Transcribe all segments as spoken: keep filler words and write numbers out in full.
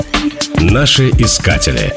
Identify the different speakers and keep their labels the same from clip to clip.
Speaker 1: Наши искатели.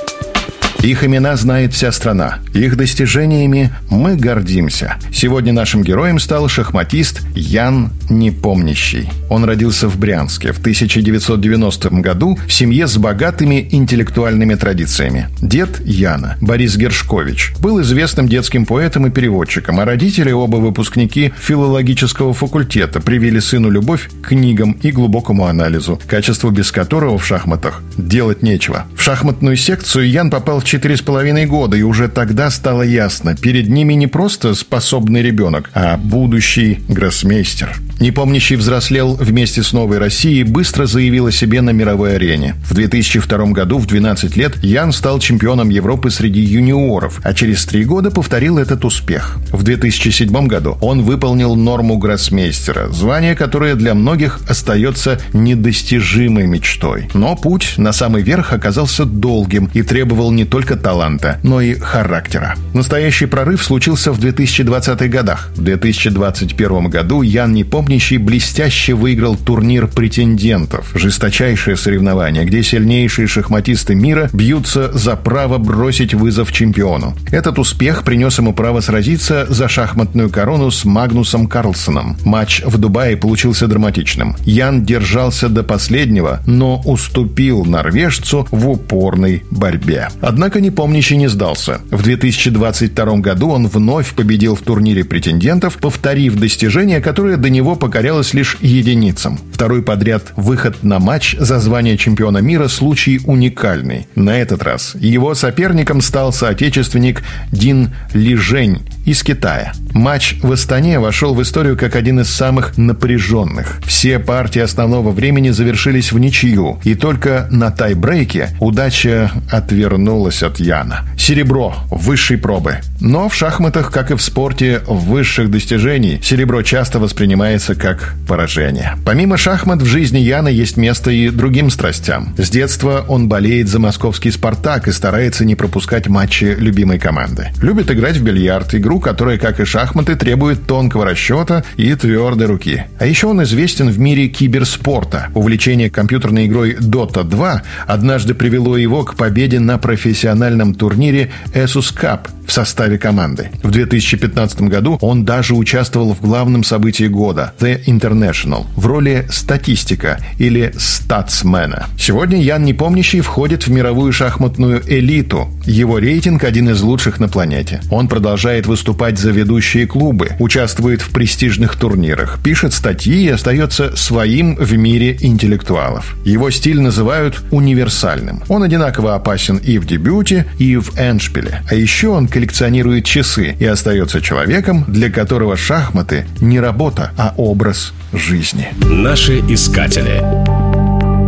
Speaker 2: Их имена знает вся страна. Их достижениями мы гордимся. Сегодня нашим героем стал шахматист Ян Непомнящий. Он родился в Брянске в тысяча девятьсот девяностом году в семье с богатыми интеллектуальными традициями. Дед Яна, Борис Гершкович, был известным детским поэтом и переводчиком, а родители, оба выпускники филологического факультета, привили сыну любовь к книгам и глубокому анализу, качеству без которого в шахматах делать нечего. В шахматную секцию Ян попал в четыре с половиной года, и уже тогда стало ясно, перед ними не просто способный ребенок, а будущий гроссмейстер. Непомнящий взрослел вместе с Новой Россией и быстро заявил о себе на мировой арене. В две тысячи втором году, в двенадцать лет, Ян стал чемпионом Европы среди юниоров, а через три года повторил этот успех. В две тысячи седьмом году он выполнил норму гроссмейстера, звание, которое для многих остается недостижимой мечтой. Но путь на самый верх оказался долгим и требовал не только таланта, но и характера. Настоящий прорыв случился в две тысячи двадцатых годах. В две тысячи двадцать первом году Ян Непомнящий блестяще выиграл турнир претендентов. Жесточайшее соревнование, где сильнейшие шахматисты мира бьются за право бросить вызов чемпиону. Этот успех принес ему право сразиться за шахматную корону с Магнусом Карлсеном. Матч в Дубае получился драматичным. Ян держался до последнего, но уступил норвежцу в упорной борьбе. Однако Непомнящий не сдался. В две тысячи двадцать втором году он вновь победил в турнире претендентов, повторив достижение, которое до него покорялось лишь единицам. Второй подряд выход на матч за звание чемпиона мира – случай уникальный. На этот раз его соперником стал соотечественник Дин Лижень из Китая. Матч в Астане вошел в историю как один из самых напряженных. Все партии основного времени завершились в ничью, и только на тайбрейке удача отвернулась от Яна. Серебро высшей пробы. Но в шахматах, как и в спорте высших достижений, серебро часто воспринимается как поражение. Помимо шахмат, в жизни Яна есть место и другим страстям. С детства он болеет за московский «Спартак» и старается не пропускать матчи любимой команды. Любит играть в бильярд, игру, которая, как и шахматы, требует тонкого расчета и твердой руки. А еще он известен в мире киберспорта. Увлечение компьютерной игрой дота два однажды привело его к победе на профессиональном турнире Asus Cup в составе команды. В две тысячи пятнадцатом году он даже участвовал в главном событии года – The International в роли статистика или статсмена. Сегодня Ян Непомнящий входит в мировую шахматную элиту. Его рейтинг один из лучших на планете. Он продолжает выступать за ведущие клубы, участвует в престижных турнирах, пишет статьи и остается своим в мире интеллектуалов. Его стиль называют универсальным. Он одинаково опасен и в дебюте, и в эндшпиле. А еще он коллекционирует часы и остается человеком, для которого шахматы не работа, а образ жизни.
Speaker 1: Наши искатели.